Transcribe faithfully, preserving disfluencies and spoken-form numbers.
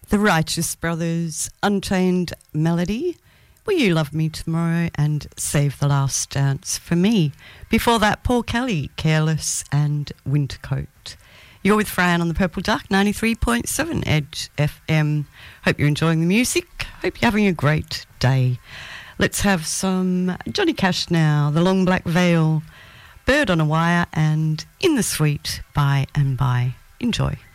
The Righteous Brothers, Unchained Melody, Will You Love Me Tomorrow, and Save the Last Dance for Me. Before that, Paul Kelly, Careless, and Wintercoat. You're with Fran on the Purple Duck, ninety-three point seven Edge F M. Hope you're enjoying the music. Hope you're having a great day. Let's have some Johnny Cash now, The Long Black Veil, Bird on a Wire, and In the Sweet, By and By. Enjoy.